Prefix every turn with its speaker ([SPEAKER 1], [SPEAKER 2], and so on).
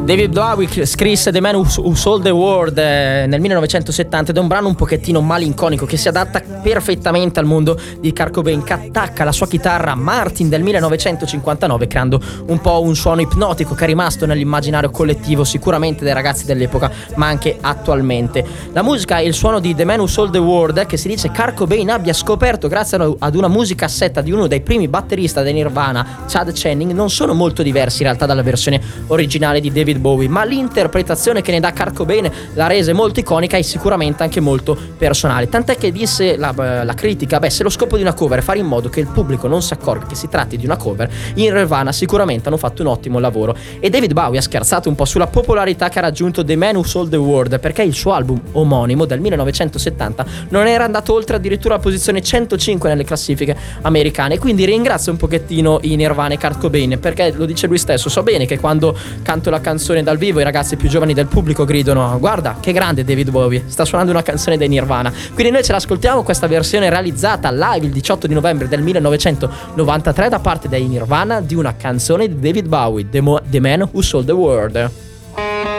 [SPEAKER 1] David Bowie scrisse The Man Who Sold the World nel 1970 ed è un brano un pochettino malinconico che si adatta perfettamente al mondo di Kurt Cobain, che attacca la sua chitarra Martin del 1959 creando un po' un suono ipnotico che è rimasto nell'immaginario collettivo sicuramente dei ragazzi dell'epoca ma anche attualmente. La musica e il suono di The Man Who Sold the World, che si dice Kurt Cobain abbia scoperto grazie ad una musicassetta di uno dei primi batterista dei Nirvana, Chad Channing, non sono molto diversi in realtà dalla versione originale di David Bowie, ma l'interpretazione che ne dà Kurt Cobain la rese molto iconica e sicuramente anche molto personale, tant'è che disse la critica: se lo scopo di una cover è fare in modo che il pubblico non si accorga che si tratti di una cover, in Nirvana sicuramente hanno fatto un ottimo lavoro. E David Bowie ha scherzato un po' sulla popolarità che ha raggiunto The Man Who Sold the World, perché il suo album omonimo del 1970 non era andato oltre addirittura la posizione 105 nelle classifiche americane, quindi ringrazio un pochettino i Nirvana e Kurt Cobain, perché lo dice lui stesso: so bene che quando canto la canzone dal vivo i ragazzi più giovani del pubblico gridano guarda che grande David Bowie, sta suonando una canzone dei Nirvana. Quindi noi ce l'ascoltiamo questa versione realizzata live il 18 di novembre del 1993 da parte dei Nirvana di una canzone di David Bowie, The Man Who Sold the World.